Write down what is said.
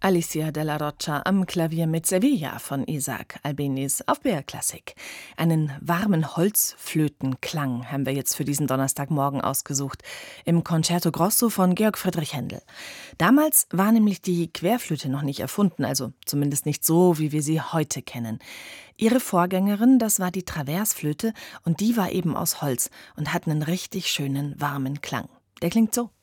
Alicia Della Roccia am Klavier mit Sevilla von Isaac Albéniz auf BR Klassik. Einen warmen Holzflötenklang haben wir jetzt für diesen Donnerstagmorgen ausgesucht, im Concerto Grosso von Georg Friedrich Händel. Damals war nämlich die Querflöte noch nicht erfunden, also zumindest nicht so, wie wir sie heute kennen. Ihre Vorgängerin, das war die Traversflöte, und die war eben aus Holz und hat einen richtig schönen, warmen Klang. Der klingt so.